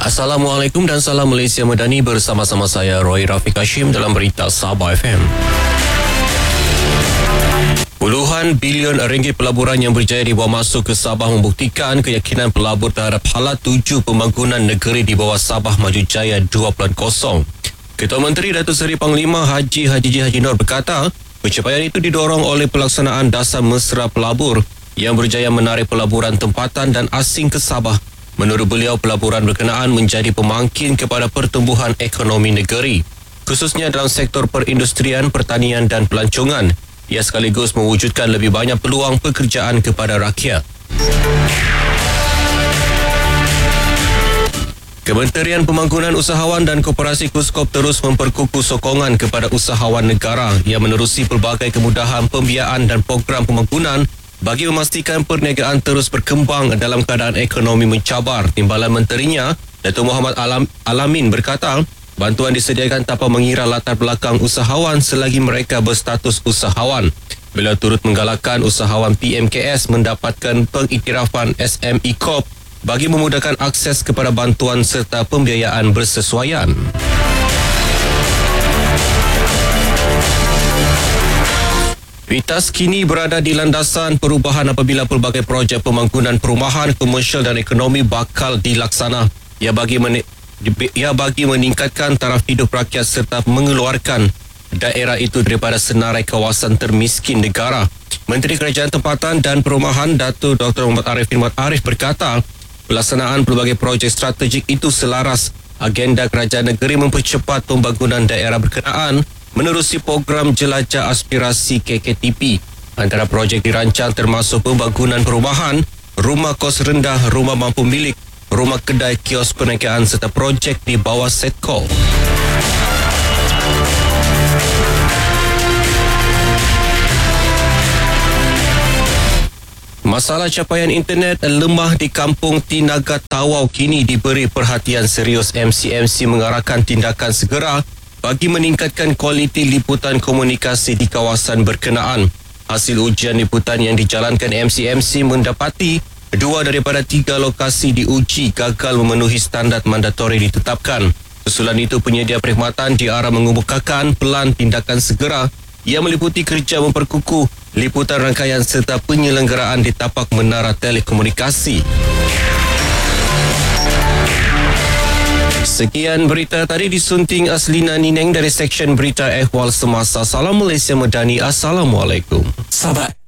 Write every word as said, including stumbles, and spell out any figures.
Assalamualaikum dan salam Malaysia Madani, bersama-sama saya Roy Rafiq Hashim dalam berita Sabah F M. Puluhan bilion ringgit pelaburan yang berjaya dibawa masuk ke Sabah membuktikan keyakinan pelabur terhadap hala tuju pembangunan negeri di bawah Sabah Maju Jaya dua titik kosong. Ketua Menteri Datuk Seri Panglima Haji Haji J. Haji Nur berkata, pencapaian itu didorong oleh pelaksanaan dasar mesra pelabur yang berjaya menarik pelaburan tempatan dan asing ke Sabah. Menurut beliau, pelaburan berkenaan menjadi pemangkin kepada pertumbuhan ekonomi negeri, khususnya dalam sektor perindustrian, pertanian dan pelancongan. Ia sekaligus mewujudkan lebih banyak peluang pekerjaan kepada rakyat. Kementerian Pembangunan Usahawan dan Koperasi KUSKOP terus memperkukuh sokongan kepada usahawan negara yang menerusi pelbagai kemudahan pembiayaan dan program pembangunan bagi memastikan perniagaan terus berkembang dalam keadaan ekonomi mencabar. Timbalan Menterinya, Datuk Muhammad Alam, Alamin berkata, bantuan disediakan tanpa mengira latar belakang usahawan selagi mereka berstatus usahawan. Beliau turut menggalakkan usahawan P M K S mendapatkan pengiktirafan S M E Corp bagi memudahkan akses kepada bantuan serta pembiayaan bersesuaian. Vitas kini berada di landasan perubahan apabila pelbagai projek pembangunan perumahan, komersial dan ekonomi bakal dilaksana. Ia bagi, men- ia bagi meningkatkan taraf hidup rakyat serta mengeluarkan daerah itu daripada senarai kawasan termiskin negara. Menteri Kerajaan Tempatan dan Perumahan Datuk Doktor Muhammad Arif Muhammad Arif berkata, pelaksanaan pelbagai projek strategik itu selaras agenda kerajaan negeri mempercepat pembangunan daerah berkenaan menerusi program Jelajah Aspirasi K K T P. Antara projek dirancang termasuk pembangunan perumahan, rumah kos rendah, rumah mampu milik, rumah kedai, kios perniagaan serta projek di bawah Setco. Masalah capaian internet lemah di kampung Tinaga Tawau kini diberi perhatian serius. M C M C mengarahkan tindakan segera bagi meningkatkan kualiti liputan komunikasi di kawasan berkenaan. Hasil ujian liputan yang dijalankan M C M C mendapati dua daripada tiga lokasi diuji gagal memenuhi standard mandatori ditetapkan. Susulan itu, penyedia perkhidmatan diarah mengemukakan pelan tindakan segera yang meliputi kerja memperkukuh liputan rangkaian serta penyelenggaraan di tapak menara telekomunikasi. Sekian berita tadi disunting Aslina Nineng dari Seksyen Berita Ehwal Semasa. Salam Malaysia Madani. Assalamualaikum. Sahabat